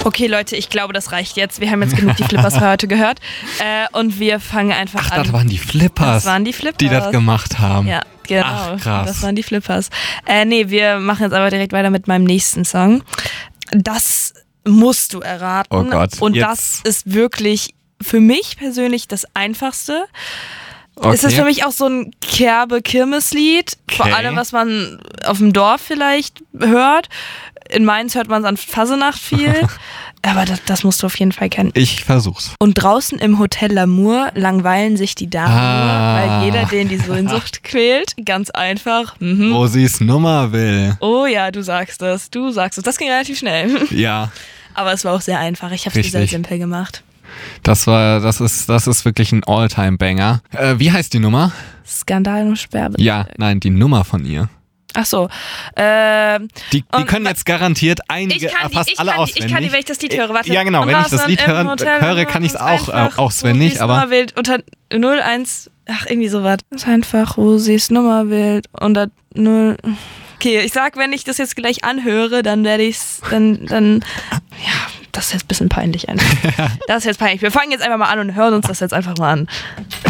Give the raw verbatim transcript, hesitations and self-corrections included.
Okay, Leute, ich glaube, das reicht jetzt. Wir haben jetzt genug die Flippers für heute gehört. Äh, und wir fangen einfach Ach, an. das waren die Flippers. Das waren die Flippers. Die das gemacht haben. Ja, genau. Ach, krass. Das waren die Flippers. Äh, nee, wir machen jetzt aber direkt weiter mit meinem nächsten Song. Das musst du erraten. Oh Gott. Und jetzt. das ist wirklich für mich persönlich das Einfachste. Okay. Es ist für mich auch so ein Kerbe-Kirmeslied. Okay. Vor allem, was man auf dem Dorf vielleicht hört. In Mainz hört man es an Fasenacht viel. Aber das, das musst du auf jeden Fall kennen. Ich versuch's. Und draußen im Hotel L'Amour langweilen sich die Damen Ah. nur, weil jeder, den die Sehnsucht quält. Ganz einfach. Mhm. Wo sie's Nummer will. Oh ja, du sagst es. Du sagst es. Das ging relativ schnell. Ja, Aber es war auch sehr einfach. Ich habe es sehr Richtig. simpel gemacht. das war, das ist, das ist wirklich ein All-Time-Banger. Äh, wie heißt die Nummer? Skandal und Sperrbezirk. Ja, nein, die Nummer von ihr. Ach so. Ähm, Die, die Und können wa- jetzt garantiert einige, ich kann die, fast ich alle kann die, auswendig. ich kann die, wenn ich das Lied höre. Warte. Ja, genau, Und wenn ich das draußen Lied im hören, Hotel höre, kann ich es auch äh, einfach, auswendig, wo sie's aber Nummer wild unter null eins, ach, irgendwie sowas. Das ist einfach, wo sie es Nummer wild unter null. Okay, ich sag, wenn ich das jetzt gleich anhöre, dann werde ich's, dann, dann, ja, das ist jetzt ein bisschen peinlich einfach. Das ist jetzt peinlich. Wir fangen jetzt einfach mal an und hören uns das jetzt einfach mal an.